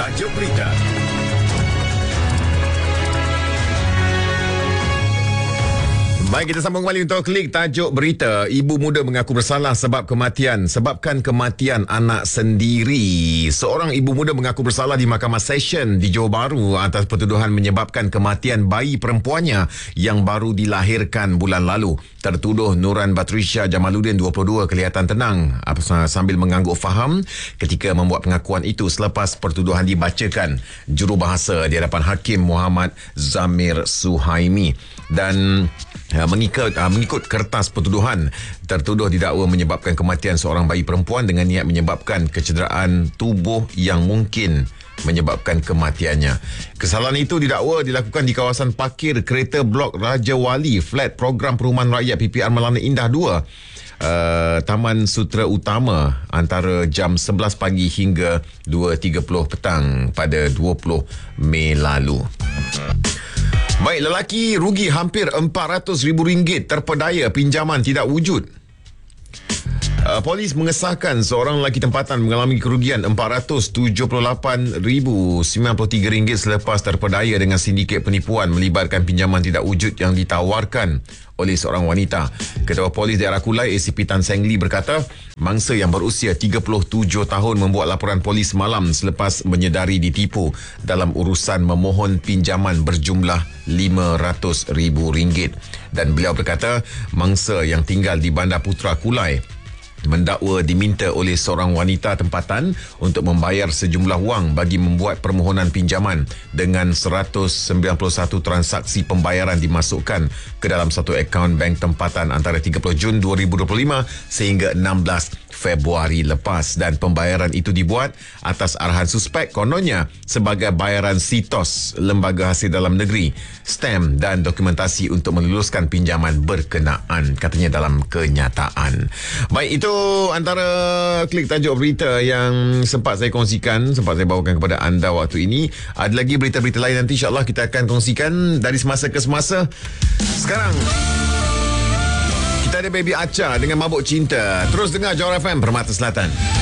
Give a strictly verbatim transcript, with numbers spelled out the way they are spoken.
Tajuk berita. Baik, kita sambung kembali untuk klik tajuk berita. Ibu muda mengaku bersalah sebab kematian, sebabkan kematian anak sendiri. Seorang ibu muda mengaku bersalah di Mahkamah Session di Johor Bahru atas pertuduhan menyebabkan kematian bayi perempuannya yang baru dilahirkan bulan lalu. Tertuduh Nuran Batrisha Jamaluddin, dua puluh dua, kelihatan tenang sambil mengangguk faham ketika membuat pengakuan itu selepas pertuduhan dibacakan jurubahasa di hadapan Hakim Muhammad Zamir Suhaimi. Dan Mengikut, mengikut kertas pertuduhan, tertuduh didakwa menyebabkan kematian seorang bayi perempuan dengan niat menyebabkan kecederaan tubuh yang mungkin menyebabkan kematiannya. Kesalahan itu didakwa dilakukan di kawasan parkir kereta blok Raja Wali, flat program perumahan rakyat P P R Melana Indah dua, uh, Taman Sutera Utama antara jam sebelas pagi hingga dua tiga puluh petang pada dua puluh Mei lalu. Baik, lelaki rugi hampir empat ratus ribu ringgit terpedaya pinjaman tidak wujud. Uh, polis mengesahkan seorang lelaki tempatan mengalami kerugian empat ratus tujuh puluh lapan ribu sembilan puluh tiga ringgit selepas terpedaya dengan sindiket penipuan melibatkan pinjaman tidak wujud yang ditawarkan oleh seorang wanita. Ketua Polis Daerah Kulai A C P Tan Seng Lee berkata, mangsa yang berusia tiga puluh tujuh tahun membuat laporan polis semalam selepas menyedari ditipu dalam urusan memohon pinjaman berjumlah lima ratus ribu ringgit. Dan beliau berkata, mangsa yang tinggal di Bandar Putra Kulai mendakwa diminta oleh seorang wanita tempatan untuk membayar sejumlah wang bagi membuat permohonan pinjaman dengan seratus sembilan puluh satu transaksi pembayaran dimasukkan ke dalam satu akaun bank tempatan antara tiga puluh Jun dua ribu dua puluh lima sehingga enam belas Februari lepas, dan pembayaran itu dibuat atas arahan suspek kononnya sebagai bayaran S I T O S, Lembaga Hasil Dalam Negeri, stem dan dokumentasi untuk meluluskan pinjaman berkenaan, katanya dalam kenyataan. Baik, itu antara klik tajuk berita yang sempat saya kongsikan, sempat saya bawakan kepada anda waktu ini. Ada lagi berita-berita lain nanti insya-Allah kita akan kongsikan dari semasa ke semasa. Sekarang kita ada Baby Acha dengan Mabuk Cinta. Terus dengar Johor F M Permata Selatan.